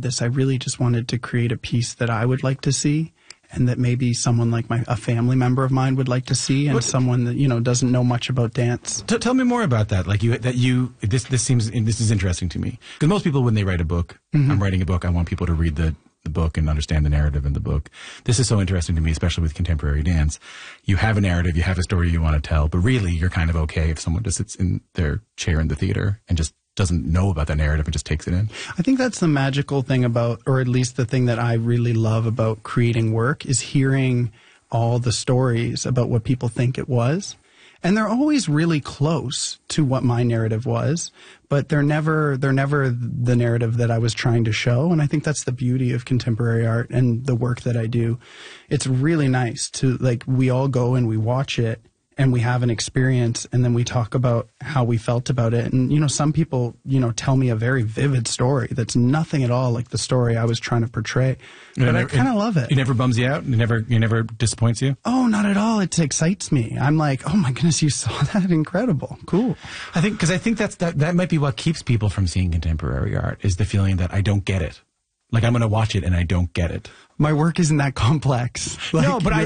this, I really just wanted to create a piece that I would like to see, and that maybe someone like a family member of mine would like to see, and someone that, you know, doesn't know much about dance. Tell me more about that. Like this is interesting to me, because most people, when they write a book, I'm writing a book, I want people to read the book and understand the narrative in the book. This is so interesting to me, especially with contemporary dance. You have a narrative, you have a story you want to tell, but really you're kind of okay if someone just sits in their chair in the theater and just doesn't know about that narrative and just takes it in. I think that's the magical thing about, or at least the thing that I really love about creating work, is hearing all the stories about what people think it was. And they're always really close to what my narrative was, but they're never the narrative that I was trying to show. And I think that's the beauty of contemporary art and the work that I do. It's really nice to, like, we all go and we watch it and we have an experience, and then we talk about how we felt about it. And, you know, some people, you know, tell me a very vivid story that's nothing at all like the story I was trying to portray. But I kind of love it. It never bums you out? It never disappoints you? Oh, not at all. It excites me. I'm like, oh my goodness, you saw that? Incredible. Cool. I think that might be what keeps people from seeing contemporary art, is the feeling that I don't get it. Like, I'm going to watch it and I don't get it. My work isn't that complex. Like, no, but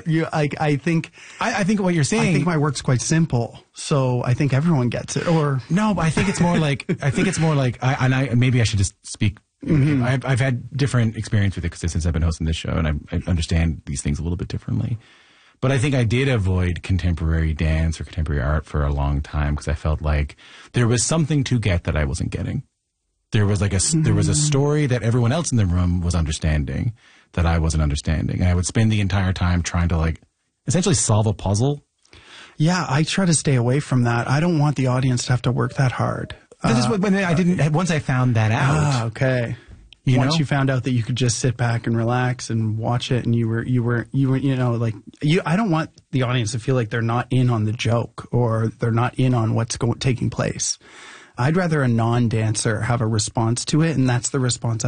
I think what you're saying. I think my work's quite simple, so I think everyone gets it. Or no, but I think it's more like maybe I should just speak. I've had different experience with it since I've been hosting this show, and I understand these things a little bit differently. But I think I did avoid contemporary dance or contemporary art for a long time because I felt like there was something to get that I wasn't getting. There was there was a story that everyone else in the room was understanding that I wasn't understanding. And I would spend the entire time trying to, like, essentially solve a puzzle. Yeah, I try to stay away from that. I don't want the audience to have to work that hard. This is once I found that out. Ah, okay. Once you found out that you could just sit back and relax and watch it, and you were, you know, like, I don't want the audience to feel like they're not in on the joke or they're not in on what's taking place. I'd rather a non-dancer have a response to it, and that's the response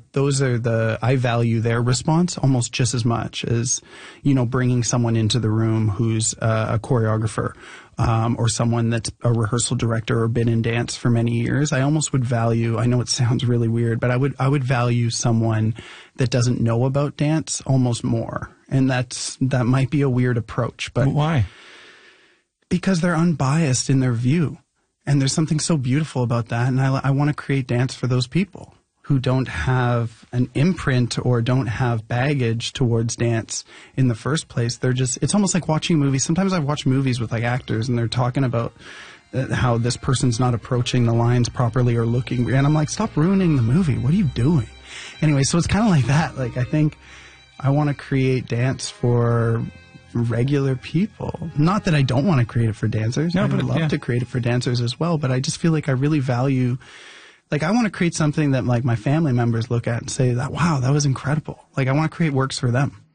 I value their response almost just as much as, you know, bringing someone into the room who's a choreographer, or someone that's a rehearsal director or been in dance for many years. I almost would value, I know it sounds really weird, but I would value someone that doesn't know about dance almost more. And that might be a weird approach, but why? Because they're unbiased in their view. And there's something so beautiful about that. And I want to create dance for those people who don't have an imprint or don't have baggage towards dance in the first place. It's almost like watching movies. Sometimes I watch movies with, like, actors, and they're talking about how this person's not approaching the lines properly or looking. And I'm like, stop ruining the movie. What are you doing? Anyway, so it's kind of like that. Like, I think I want to create dance for regular people. Not that I don't want to create it for dancers. No, I would love to create it for dancers as well, but I just feel like I really value, like, I want to create something that, like, my family members look at and say that, wow, that was incredible. Like, I want to create works for them.